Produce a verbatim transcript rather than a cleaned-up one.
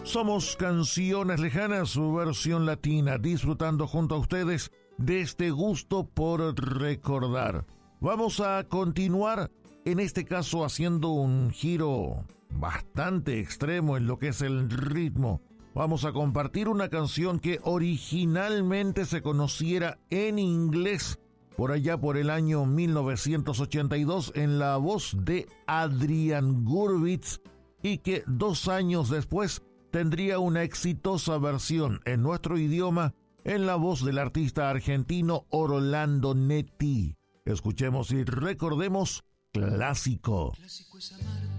Somos Canciones Lejanas, su versión latina, disfrutando junto a ustedes de este gusto por recordar. Vamos a continuar, en este caso haciendo un giro bastante extremo en lo que es el ritmo. Vamos a compartir una canción que originalmente se conociera en inglés, por allá por el año mil novecientos ochenta y dos, en la voz de Adrián Gurvitz, y que dos años después tendría una exitosa versión en nuestro idioma en la voz del artista argentino Orlando Netti. Escuchemos y recordemos Clásico. Clásico es amarte